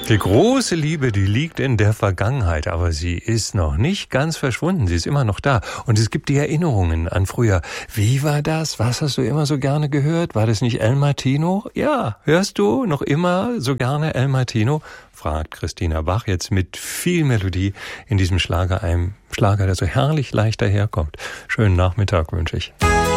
Die große Liebe, die liegt in der Vergangenheit, aber sie ist noch nicht ganz verschwunden. Sie ist immer noch da. Und es gibt die Erinnerungen an früher. Wie war das? Was hast du immer so gerne gehört? War das nicht El Martino? Ja, hörst du noch immer so gerne El Martino? Fragt Christina Bach jetzt mit viel Melodie in diesem Schlager, einem Schlager, der so herrlich leicht daherkommt. Schönen Nachmittag wünsche ich.